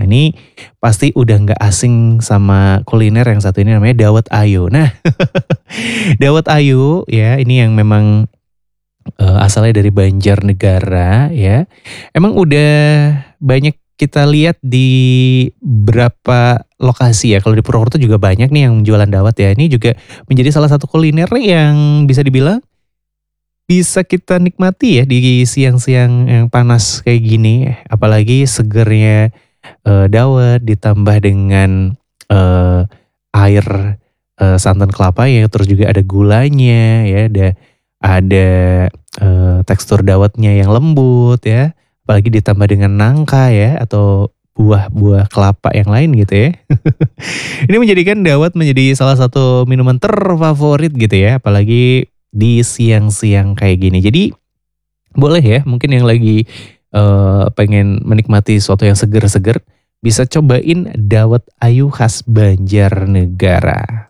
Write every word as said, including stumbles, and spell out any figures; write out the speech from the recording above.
ini pasti udah nggak asing sama kuliner yang satu ini namanya dawet ayu. Nah, dawet ayu ya ini yang memang uh, asalnya dari Banjarnegara ya. Emang udah banyak kita lihat di berapa lokasi ya. Kalau di Purwokerto juga banyak nih yang jualan dawet ya. Ini juga menjadi salah satu kuliner yang bisa dibilang bisa kita nikmati ya di siang-siang yang panas kayak gini. Apalagi segernya eh, dawet ditambah dengan eh, air eh, santan kelapa ya. Terus juga ada gulanya ya. Ada ada eh, tekstur dawetnya yang lembut ya. Apalagi ditambah dengan nangka ya atau buah-buah kelapa yang lain gitu ya. Ini menjadikan dawet menjadi salah satu minuman terfavorit gitu ya. Apalagi di siang-siang kayak gini. Jadi boleh ya mungkin yang lagi eh, pengen menikmati sesuatu yang seger-seger bisa cobain dawet ayu khas Banjarnegara.